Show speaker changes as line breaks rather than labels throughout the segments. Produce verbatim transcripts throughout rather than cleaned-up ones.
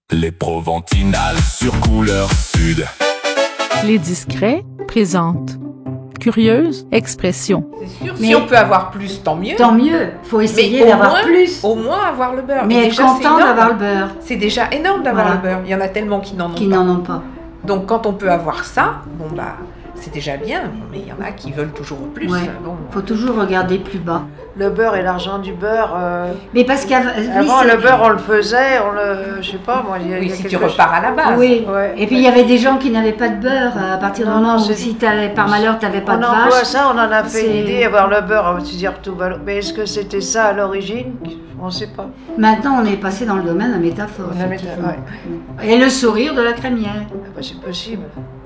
Les Proventinales sur Couleur Sud.
Les Discrets présentent Curieuse expression.
C'est sûr,
Mais
si on peut avoir plus, tant mieux.
Tant mieux, faut essayer
Mais au
d'avoir
moins-
plus.
Au moins avoir le beurre.
Mais
Et
être
déjà, c'est
content
énorme.
d'avoir le beurre,
C'est déjà énorme d'avoir
Voilà.
le beurre. Il y en a tellement qui n'en ont
qui
pas.
n'en ont pas.
Donc quand on peut avoir ça, bon bah c'est déjà bien. Mais il y en a qui veulent toujours plus.
Ouais.
Bon.
Faut toujours regarder plus bas.
Le beurre et l'argent du beurre. euh,
Mais parce qu'avant, oui,
avant,
c'est-
le beurre, on le faisait, on le. Je sais pas, moi, il y a, il
Oui,
y a
si tu
quelque chose-
repars à la base.
Oui.
Ouais.
Et puis il y avait des gens qui n'avaient pas de beurre à partir du
Non,
moment
non,
où
c'est-
si t'avais, par malheur tu n'avais pas
On
de
emploie
vache.
ça, on en a fait
c'est-
une idée, avoir le beurre, on va se dire tout va. Mais est-ce que c'était ça à l'origine? On ne sait pas.
Maintenant on est passé dans le domaine de la métaphore.
La
effectivement.
méta-
Et le sourire de la crémière.
Ah bah, c'est possible.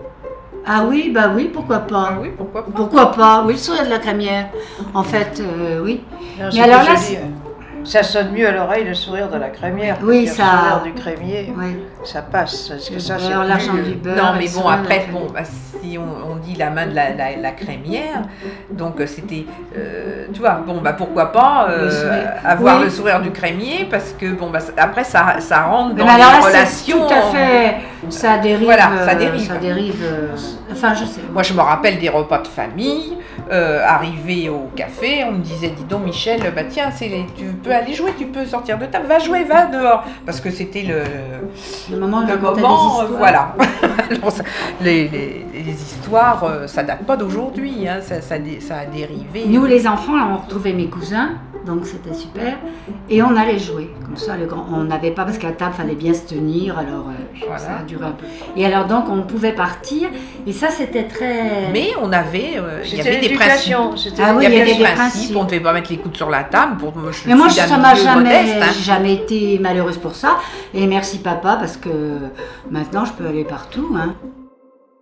Ah oui, bah oui, pourquoi pas.
Ah oui, pourquoi pas.
Pourquoi pas? Oui, le sourire de la crémière. En fait, euh, oui.
Non,
Mais
c'est
alors
plus
là,
joli,
c'est-
hein. Ça sonne mieux à l'oreille, le sourire de la crémière.
Oui,
Le
ça-
sourire du crémier,
Ouais.
ça passe. Parce que
Le
ça,
beurre,
c'est
l'argent
plus-
du beurre.
Non,
et
mais
le
bon,
sourire de la
après,
crémière.
bon, bah, si on, on dit la main de la, la, la crémière, donc euh, c'était, euh, tu vois, bon, bah pourquoi pas euh,
Le sourire.
avoir
Oui.
le sourire du crémier, parce que, bon, bah ça- après, ça, ça rentre dans
Mais alors
les
là, c'est
relations.
tout à fait. Ça dérive.
Voilà, ça
euh,
dérive.
Ça dérive. euh, Enfin, je sais.
Moi, je me rappelle des repas de famille, euh, arrivé au café, on me disait, dis donc, Michel, bah tiens, c'est les- tu peux aller jouer, tu peux sortir de table, va jouer, va dehors, parce que c'était le,
Le moment où
le
je racontais
moment,
des
euh,
histoires.
voilà. Alors, ça- les, les- les histoires, euh, ça date pas d'aujourd'hui, hein, ça, ça, dé- ça a dérivé.
Nous, les enfants, on retrouvait mes cousins, donc c'était super. Et on allait jouer. Comme ça, le grand... on n'avait pas, parce qu'à table, fallait bien se tenir, alors euh,
Voilà.
ça a duré un peu. Et alors, donc, on pouvait partir, et ça, c'était très.
Mais on avait, euh, il y
C'était
avait des principes.
l'éducation. C'était
Ah oui,
il y avait
il y
des
avait des
principes,
principes.
on ne devait pas mettre les coudes sur la table. Pour, moi, je
Mais moi,
suis
ça
d'un
m'a
milieu
jamais,
modeste, hein.
j'ai jamais été malheureuse pour ça. Et merci papa, parce que maintenant, je peux aller partout. Hein.